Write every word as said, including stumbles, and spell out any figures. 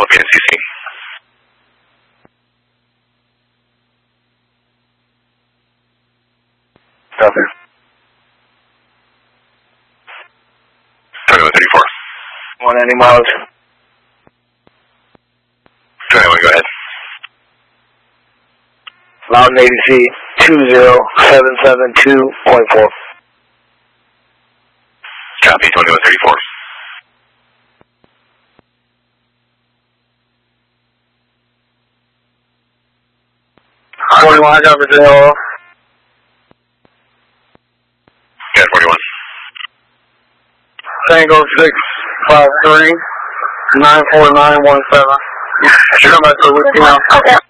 P N C C. Copy. twenty-one thirty-four. one ninety miles. twenty-one, go ahead. Mountain A D C two zero seven seven two point four. Copy, twenty-one thirty-four. forty-one, I got Virginia off. Yeah, forty-one. Tango six five three nine four nine one seven. Come back to Louisiana. Okay.